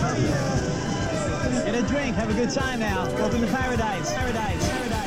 Get a drink, have a good time now. Welcome to paradise. Paradise, paradise.